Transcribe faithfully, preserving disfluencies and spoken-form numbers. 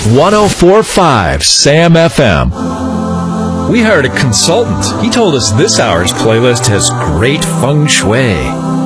one oh four point five Sam F M. We hired a consultant. He told us this hour's playlist has great feng shui.